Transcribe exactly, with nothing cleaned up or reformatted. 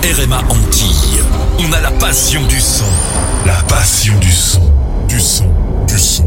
R M A Antilles, on a la passion du son. La passion du son. Du son. Du son.